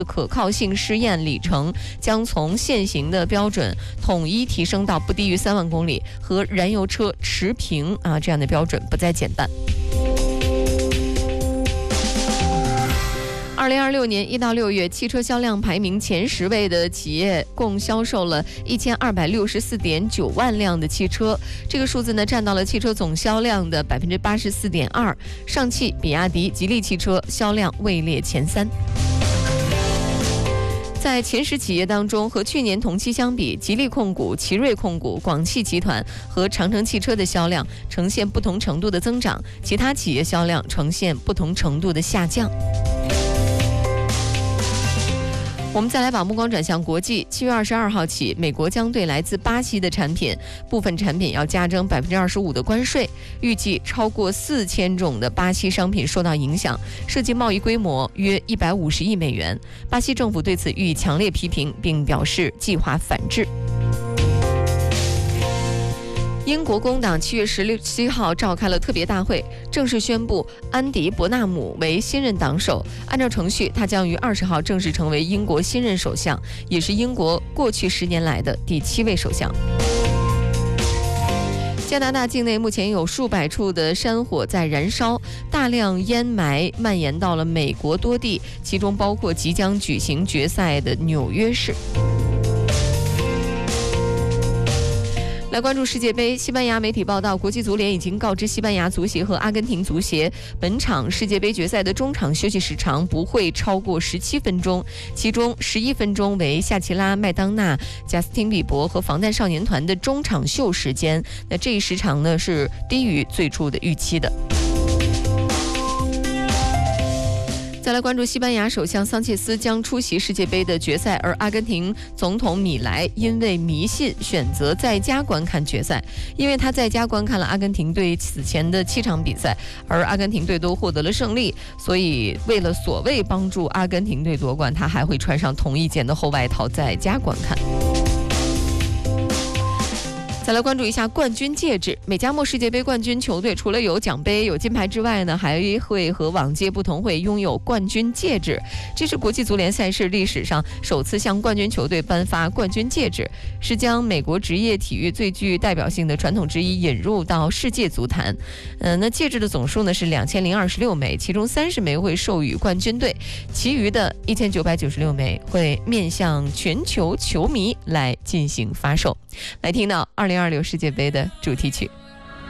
可靠性试验里程将从现行的标准统一提升到不低于3万公里，和燃油车持平这样的标准不再减半。2026年1到6月，汽车销量排名前10位的企业共销售了1264.9万辆的汽车，这个数字呢占到了汽车总销量的84.2%。上汽、比亚迪、吉利汽车销量位列前3。在前10企业当中，和去年同期相比，吉利控股、奇瑞控股、广汽集团和长城汽车的销量呈现不同程度的增长，其他企业销量呈现不同程度的下降。我们再来把目光转向国际。7月22号起，美国将对来自巴西的产品部分产品要加征25%的关税，预计超过4000种的巴西商品受到影响，涉及贸易规模约150亿美元。巴西政府对此予以强烈批评，并表示计划反制。英国工党7月17号召开了特别大会，正式宣布安迪·伯纳姆为新任党首。按照程序，他将于20号正式成为英国新任首相，也是英国过去10年来的第7位首相。加拿大境内目前有数百处的山火在燃烧，大量烟霾蔓延到了美国多地，其中包括即将举行决赛的纽约市。来关注世界杯，西班牙媒体报道，国际足联已经告知西班牙足协和阿根廷足协，本场世界杯决赛的中场休息时长不会超过17分钟，其中11分钟为夏奇拉、麦当娜、贾斯汀·比伯和防弹少年团的中场秀时间。那这一时长呢是低于最初的预期的。再来关注西班牙首相桑切斯将出席世界杯的决赛，而阿根廷总统米莱因为迷信选择在家观看决赛，因为他在家观看了阿根廷队此前的7场比赛，而阿根廷队都获得了胜利，所以为了所谓帮助阿根廷队夺冠，他还会穿上同一件的厚外套在家观看。再来关注一下冠军戒指。美加墨世界杯冠军球队除了有奖杯、有金牌之外呢，还会和往届不同，会拥有冠军戒指。这是国际足联赛事历史上首次向冠军球队颁发冠军戒指，是将美国职业体育最具代表性的传统之一引入到世界足坛。那戒指的总数呢是2026枚，其中30枚会授予冠军队，其余的1996枚会面向全球球迷来进行发售。来听到2026世界杯的主题曲。